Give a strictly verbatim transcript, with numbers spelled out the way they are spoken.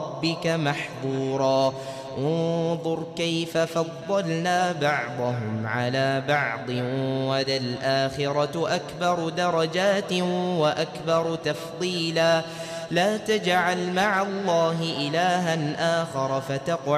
ربك محظورا انظر كيف فضلنا بعضهم على بعض وللآخرة أكبر درجات وأكبر تفضيلا لا تجعل مع الله إلها آخر فتقعد